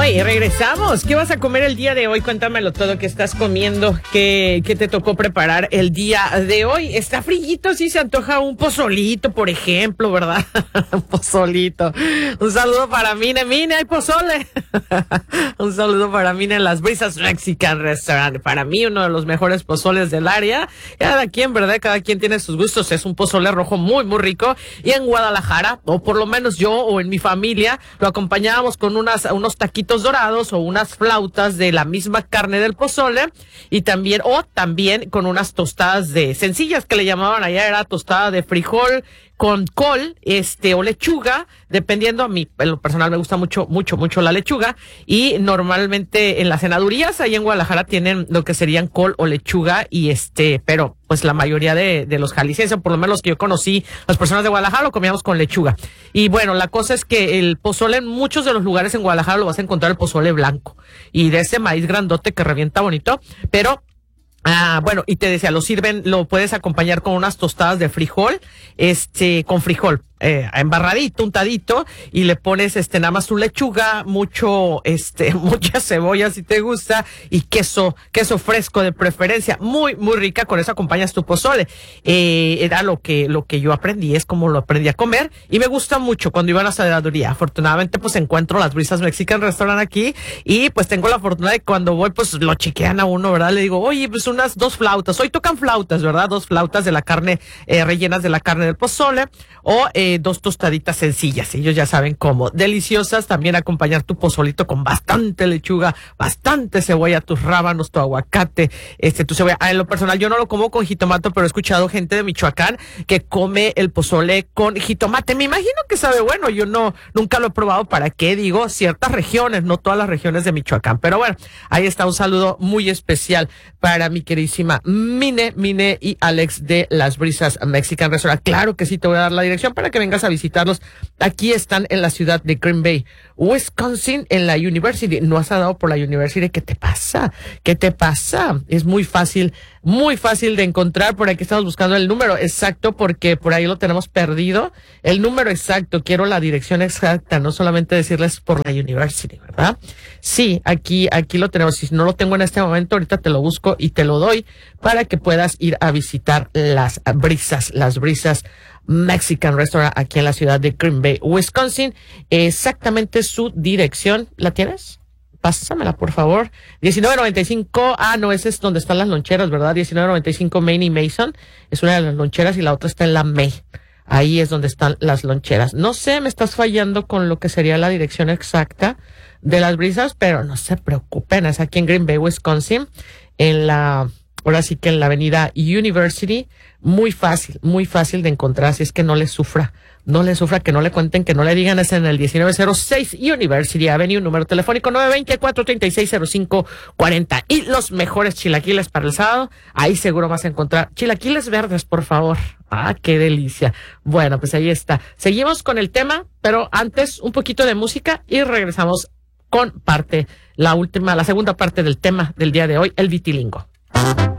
Y regresamos. ¿Qué vas a comer el día de hoy? Cuéntamelo todo, ¿qué estás comiendo? ¿Qué te tocó preparar el día de hoy? Está frillito, sí se antoja un pozolito, por ejemplo, ¿verdad? Un pozolito. Un saludo para Mine. Mine, hay pozole. Un saludo para Mine en Las Brisas Mexican Restaurant. Para mí, uno de los mejores pozoles del área. Cada quien, ¿verdad? Cada quien tiene sus gustos. Es un pozole rojo muy, muy rico. Y en Guadalajara, o por lo menos yo o en mi familia, lo acompañábamos con unos taquitos dorados o unas flautas de la misma carne del pozole, y también con unas tostadas de sencillas que le llamaban allá, era tostada de frijol con col, o lechuga, dependiendo. A mí, en lo personal, me gusta mucho la lechuga, y normalmente en las cenadurías ahí en Guadalajara tienen lo que serían col o lechuga, y pero pues la mayoría de los jaliscienses, por lo menos los que yo conocí, las personas de Guadalajara, lo comíamos con lechuga. Y bueno, la cosa es que el pozole en muchos de los lugares en Guadalajara lo vas a encontrar el pozole blanco, y de ese maíz grandote que revienta bonito, pero bueno, y te decía, lo puedes acompañar con unas tostadas de frijol, con frijol, embarradito, untadito, y le pones, nada más tu lechuga, mucha cebolla si te gusta, y queso fresco de preferencia, muy, muy rica. Con eso acompañas tu pozole. Era lo que yo aprendí, es como lo aprendí a comer, y me gusta mucho cuando iba a la cenaduría. Afortunadamente, pues encuentro Las Brisas Mexican Restaurant aquí, y pues tengo la fortuna de que cuando voy, pues lo chequean a uno, ¿verdad? Le digo, oye, pues unas 2 flautas, hoy tocan flautas, ¿verdad? 2 flautas de la carne, rellenas de la carne del pozole, o 2 tostaditas sencillas, ellos ya saben cómo, deliciosas. También acompañar tu pozolito con bastante lechuga, bastante cebolla, tus rábanos, tu aguacate, tu cebolla. En lo personal, yo no lo como con jitomate, pero he escuchado gente de Michoacán que come el pozole con jitomate. Me imagino que sabe bueno, yo nunca lo he probado. ¿Para qué? Digo, ciertas regiones, no todas las regiones de Michoacán, pero bueno, ahí está un saludo muy especial para mi queridísima Mine y Alex de Las Brisas Mexican Restaurant. Claro que sí, te voy a dar la dirección para que vengas a visitarlos. Aquí están en la ciudad de Green Bay, Wisconsin, en la University. ¿No has dado por la University? ¿Qué te pasa? Es muy fácil de encontrar. Por aquí estamos buscando el número exacto, porque por ahí lo tenemos perdido. El número exacto, quiero la dirección exacta, no solamente decirles por la University, ¿verdad? Sí, aquí lo tenemos. Si no lo tengo en este momento, ahorita te lo busco y te lo doy para que puedas ir a visitar Las Brisas Mexican Restaurant aquí en la ciudad de Green Bay, Wisconsin. Exactamente su dirección, ¿la tienes? Pásamela, por favor. 1995, no, ese es donde están las loncheras, ¿verdad? 1995 Main y Mason, es una de las loncheras, y la otra está en la May. Ahí es donde están las loncheras. No sé, me estás fallando con lo que sería la dirección exacta de Las Brisas, pero no se preocupen, es aquí en Green Bay, Wisconsin, ahora sí que en la avenida University. Muy fácil de encontrar, así es que no le sufra, que no le cuenten, que no le digan. Es en el 1906 University Avenue, número telefónico 924-360540. Y los mejores chilaquiles para el sábado, ahí seguro vas a encontrar chilaquiles verdes, por favor. Qué delicia. Bueno, pues ahí está. Seguimos con el tema, pero antes un poquito de música y regresamos con la segunda parte del tema del día de hoy, el vitilingo.